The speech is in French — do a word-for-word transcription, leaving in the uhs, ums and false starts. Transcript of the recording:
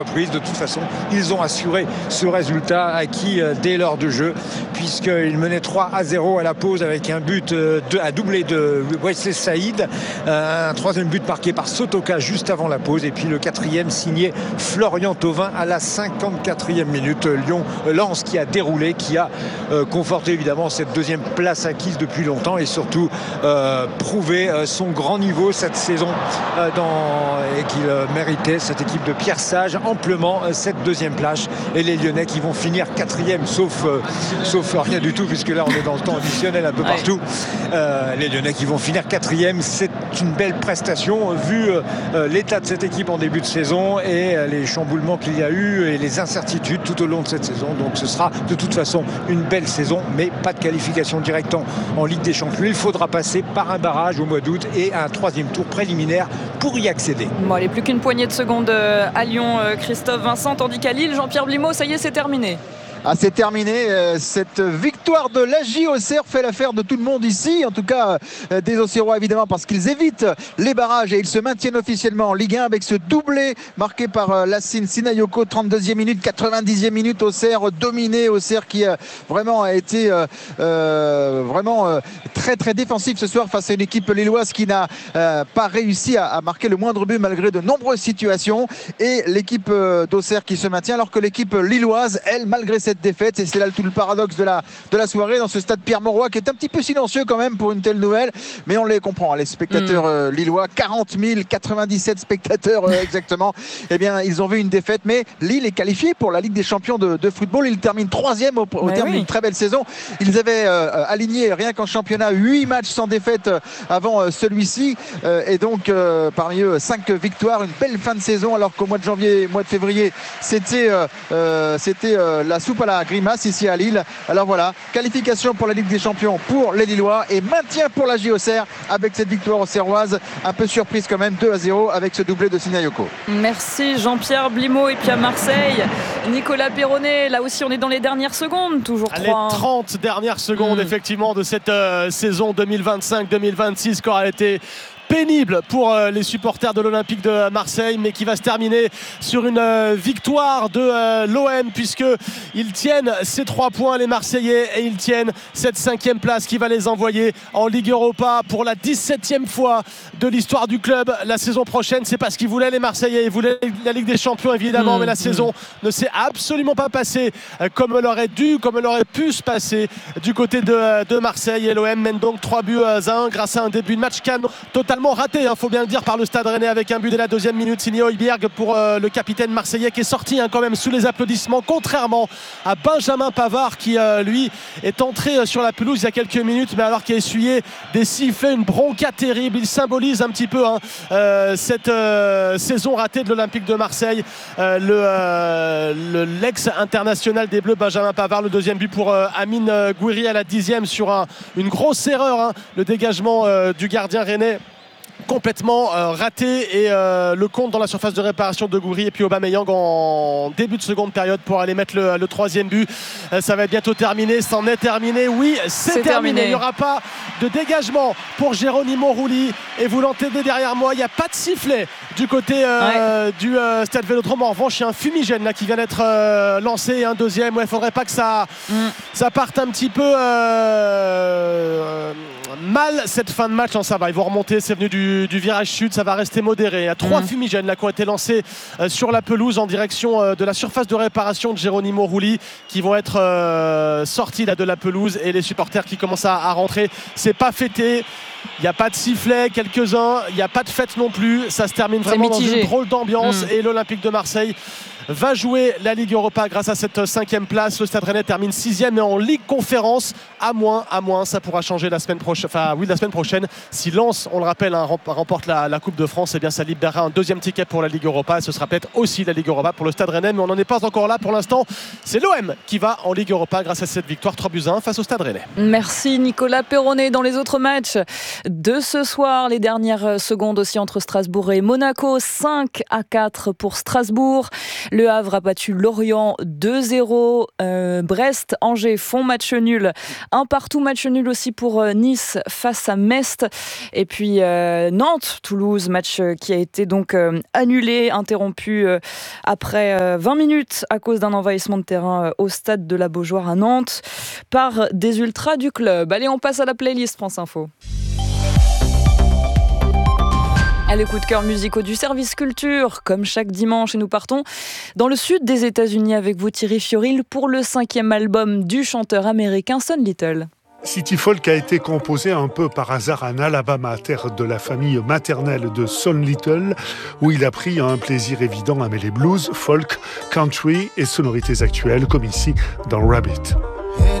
De toute façon, ils ont assuré ce résultat acquis dès l'heure de jeu, puisqu'ils menaient trois à zéro à la pause avec un but de, à doublé de Wesley Saïd, un troisième but marqué par Sotoka juste avant la pause, et puis le quatrième signé Florian Thauvin à la cinquante-quatrième minute. Lyon Lens qui a déroulé, qui a euh, conforté évidemment cette deuxième place acquise depuis longtemps, et surtout euh, prouvé euh, son grand niveau cette saison euh, dans, et qu'il euh, méritait, cette équipe de Pierre Sage, amplement cette deuxième place, et les Lyonnais qui vont finir quatrième, sauf, euh, sauf rien du tout, puisque là on est dans le temps additionnel un peu partout. Euh, les Lyonnais qui vont finir quatrième, c'est une belle prestation vu euh, l'état de cette équipe en début de saison et euh, les chamboulements qu'il y a eu et les incertitudes tout au long de cette saison. Donc ce sera de toute façon une belle saison, mais pas de qualification directe en, en Ligue des Champions. Il faudra passer par un barrage au mois d'août et un troisième tour préliminaire pour y accéder. Bon, il n'est plus qu'une poignée de secondes à Lyon, Christophe Vincent, tandis qu'à Lille, Jean-Pierre Blimaud, ça y est, c'est terminé. Ah, c'est terminé. Euh, cette victoire de l'A J Auxerre fait l'affaire de tout le monde ici, en tout cas euh, des Auxerrois évidemment, parce qu'ils évitent les barrages et ils se maintiennent officiellement en Ligue un avec ce doublé marqué par euh, Lassine Sinayoko, trente-deuxième minute, quatre-vingt-dixième minute. Auxerre dominé, Auxerre qui euh, vraiment a été euh, euh, vraiment euh, très très défensif ce soir face à une équipe lilloise qui n'a euh, pas réussi à, à marquer le moindre but malgré de nombreuses situations, et l'équipe euh, d'Auxerre qui se maintient alors que l'équipe lilloise, elle, malgré cette défaite, et c'est là tout le paradoxe de la, de la soirée dans ce stade Pierre-Mauroy qui est un petit peu silencieux quand même pour une telle nouvelle, mais on les comprend, les spectateurs mmh. euh, lillois, quarante mille quatre-vingt-dix-sept spectateurs euh, exactement, eh bien ils ont vu une défaite, mais Lille est qualifié pour la Ligue des Champions de, de football. Ils terminent troisième au, au terme oui. d'une très belle saison. Ils avaient euh, aligné rien qu'en championnat huit matchs sans défaite euh, avant euh, celui-ci, euh, et donc euh, parmi eux cinq victoires, une belle fin de saison, alors qu'au mois de janvier, mois de février, c'était euh, euh, c'était euh, la soupe à la grimace ici à Lille. Alors voilà, qualification pour la Ligue des Champions pour les Lillois et maintien pour la J Auxerre avec cette victoire auxerroise, un peu surprise quand même, deux à zéro avec ce doublé de Sinayoko. Merci Jean-Pierre Blimaud. Et puis à Marseille, Nicolas Perronnet, là aussi on est dans les dernières secondes, toujours les trois. trente dernières secondes mmh. effectivement de cette euh, saison deux mille vingt-cinq deux mille vingt-six qui aura été pénible pour euh, les supporters de l'Olympique de Marseille, mais qui va se terminer sur une euh, victoire de euh, l'O M, puisqu'ils tiennent ces trois points, les Marseillais, et ils tiennent cette cinquième place qui va les envoyer en Ligue Europa pour la dix-septième fois de l'histoire du club. La saison prochaine, c'est pas ce qu'ils voulaient les Marseillais, ils voulaient la Ligue des Champions évidemment, mmh, mais la mmh. saison ne s'est absolument pas passée euh, comme elle aurait dû, comme elle aurait pu se passer du côté de, de Marseille, et l'O M mène donc trois buts à un grâce à un début de match canon totalement raté, il hein, faut bien le dire, par le Stade Rennais, avec un but dès la deuxième minute signé Højbjerg pour euh, le capitaine marseillais, qui est sorti hein, quand même sous les applaudissements, contrairement à Benjamin Pavard qui euh, lui est entré euh, sur la pelouse il y a quelques minutes, mais alors qu'il a essuyé des sifflets, une bronca terrible. Il symbolise un petit peu hein, euh, cette euh, saison ratée de l'Olympique de Marseille, euh, le, euh, le, l'ex-international des Bleus Benjamin Pavard. Le deuxième but pour euh, Amine Gouiri à la dixième sur un, une grosse erreur, hein, le dégagement euh, du gardien rennais complètement euh, raté, et euh, le compte dans la surface de réparation de Gouiri, et puis Aubameyang en début de seconde période pour aller mettre le, le troisième but. Euh, ça va être bientôt terminé, c'en est terminé, oui c'est, c'est terminé. terminé Il n'y aura pas de dégagement pour Geronimo Rulli, et vous l'entendez derrière moi, il n'y a pas de sifflet du côté euh, ouais. du euh, Stade Vélodrome. En revanche, il y a un fumigène là qui vient d'être euh, lancé, un deuxième. Il ouais, ne faudrait pas que ça, mm. ça parte un petit peu euh, mal cette fin de match. Non, ça va, ils vont remonter, c'est venu du, du virage sud, ça va rester modéré. Il y a trois mm. fumigènes là qui ont été lancés euh, sur la pelouse en direction euh, de la surface de réparation de Geronimo Rulli, qui vont être euh, sortis là de la pelouse, et les supporters qui commencent à, à rentrer. C'est pas fêté, il n'y a pas de sifflet, quelques-uns, il n'y a pas de fête non plus, ça se termine vraiment dans une drôle d'ambiance, mmh. et l'Olympique de Marseille va jouer la Ligue Europa grâce à cette cinquième place. Le Stade Rennais termine sixième, et en Ligue Conférence, à moins, à moins, ça pourra changer la semaine prochaine. Enfin, oui, la semaine prochaine. Si Lens, on le rappelle, hein, remporte la, la Coupe de France, eh bien, ça libérera un deuxième ticket pour la Ligue Europa, et ce sera peut-être aussi la Ligue Europa pour le Stade Rennais, mais on n'en est pas encore là pour l'instant. C'est l'O M qui va en Ligue Europa grâce à cette victoire trois buts à un face au Stade Rennais. Merci Nicolas Perronnet. Dans les autres matchs de ce soir, les dernières secondes aussi entre Strasbourg et Monaco, cinq à quatre pour Strasbourg. Le Havre a battu Lorient deux zéro. Euh, Brest, Angers font match nul. Un partout, match nul aussi pour Nice face à Metz. Et puis euh, Nantes, Toulouse, match qui a été donc euh, annulé, interrompu euh, après euh, vingt minutes à cause d'un envahissement de terrain euh, au stade de la Beaujoire à Nantes par des ultras du club. Allez, on passe à la playlist France Info. Allez, coup de cœur musicaux du service culture, comme chaque dimanche, et nous partons dans le sud des États-Unis avec vous, Thierry Fioril, pour le cinquième album du chanteur américain Son Little. City Folk a été composé un peu par hasard en Alabama, terre de la famille maternelle de Son Little, où il a pris un plaisir évident à mêler blues, folk, country et sonorités actuelles, comme ici dans Rabbit.